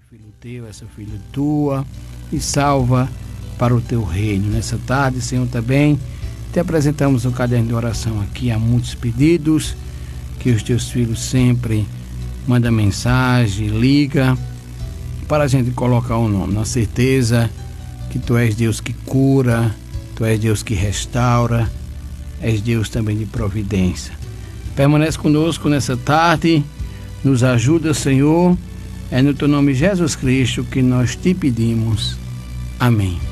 filho teu, essa filha tua, e salva para o teu reino. Nessa tarde, Senhor, também te apresentamos um caderno de oração aqui. Há muitos pedidos que os teus filhos sempre mandam mensagem, liga, para a gente colocar o nome, na certeza que tu és Deus que cura, tu és Deus que restaura, és Deus também de providência. Permanece conosco nessa tarde, nos ajuda, Senhor. É no teu nome, Jesus Cristo, que nós te pedimos. Amém.